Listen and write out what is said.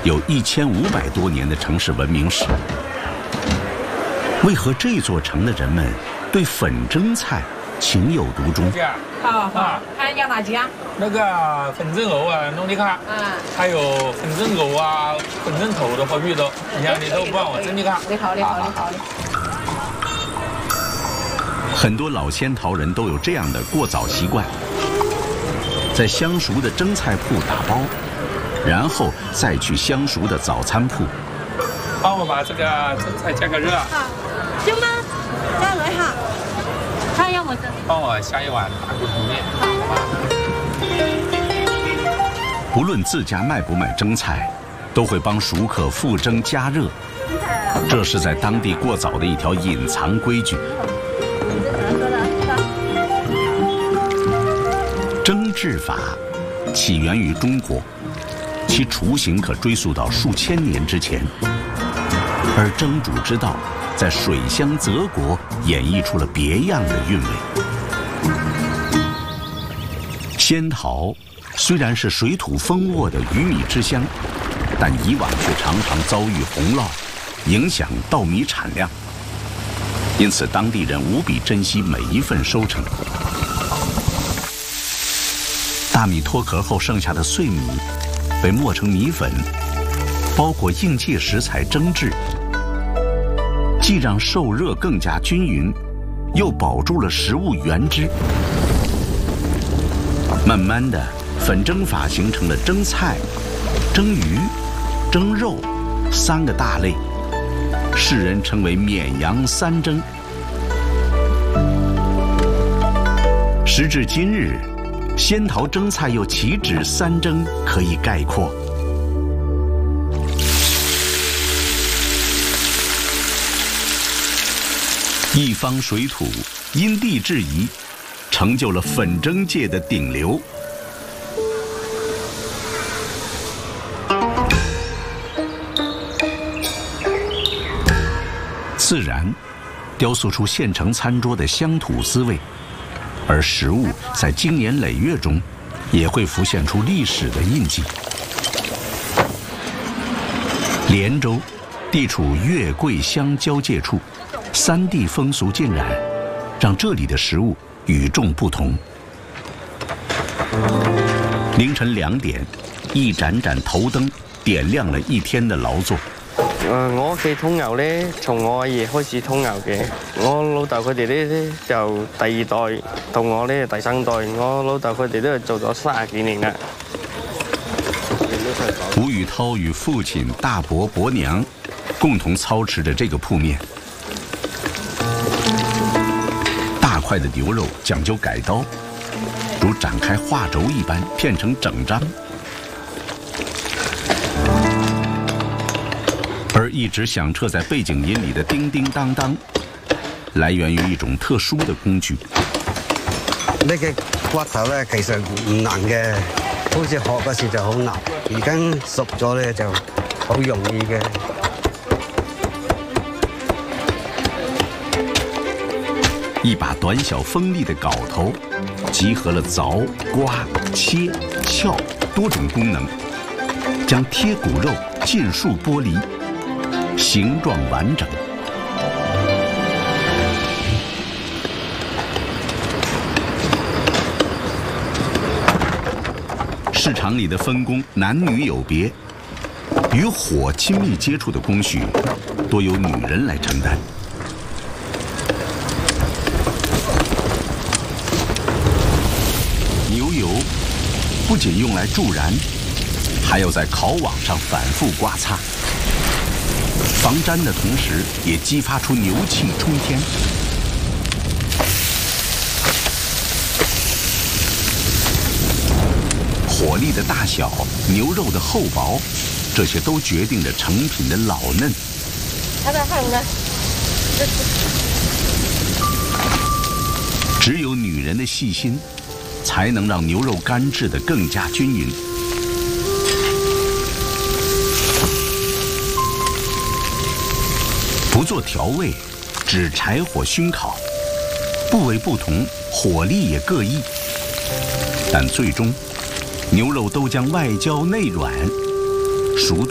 有1500多年的城市文明史。为何这座城的人们对粉蒸菜情有独钟？ 好，还要哪几样？ 那个粉蒸肉啊，弄的看。还有粉蒸肉啊，粉蒸头的和鱼的，你看你都帮我蒸的看。好。 很多老仙桃人都有这样的过早习惯，在相熟的蒸菜铺打包，然后再去相熟的早餐铺。 帮我把这个蒸菜加个热。 好，行吗？加热哈。还要么蒸？ 帮我下一碗大骨头面。好吧。 不论自家卖不卖蒸菜，都会帮熟客复蒸加热，这是在当地过早的一条隐藏规矩。蒸制法起源于中国，其雏形可追溯到数千年之前，而蒸煮之道在水乡泽国演绎出了别样的韵味。仙桃虽然是水土丰沃的鱼米之乡，但以往却常常遭遇洪涝，影响稻米产量，因此当地人无比珍惜每一份收成。大米脱壳后剩下的碎米被磨成米粉，包裹应季食材蒸制，既让受热更加均匀，又保住了食物原汁。慢慢的，粉蒸法形成了蒸菜、蒸鱼、蒸肉3个大类，世人称为绵阳3蒸。时至今日，仙桃蒸菜又岂止3蒸可以概括。一方水土，因地制宜，成就了粉蒸界的顶流。自然雕塑出县城餐桌的乡土滋味，而食物在经年累月中也会浮现出历史的印记。连州地处粤桂湘交界处，3地风俗浸染，让这里的食物与众不同。凌晨2点，一盏盏头灯点亮了一天的勞作。 我屋企通牛咧，從我阿爺開始通牛嘅。我老豆佢哋咧就第2代，同我咧第3代。我老豆佢哋都係做咗30幾年啦。 吴宇涛與父親大伯伯娘共同操持着這個鋪面。大塊的牛肉講究改刀，如展開畫軸一般片成整張。而一直響徹在背景音裡的叮叮當當，來源於一種特殊的工具。 呢個骨頭咧其實唔難嘅，好似學嗰時就好難，而家熟咗咧就好容易嘅。 一把短小锋利的镐頭，集合了鑿、刮、切、撬多種功能，將貼骨肉盡數剝離，形狀完整。市場裡的分工男女有別，與火親密接觸的工序多由女人來承擔。牛油不僅用來助燃，還要在烤網上反覆刮擦，防粘的同時也激發出牛氣沖天。火力的大小、牛肉的厚薄，這些都決定着成品的老嫩。只有女人的細心，才能讓牛肉乾製得更加均勻。不做調味，只柴火燻烤，部位不同，火力也各異，但最終牛肉都將外焦內軟，熟度